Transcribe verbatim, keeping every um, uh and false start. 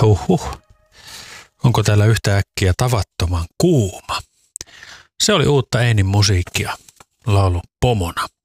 Huhhuh. Onko täällä yhtäkkiä tavattoman kuuma? Se oli uutta Einin musiikkia laulu Pomona.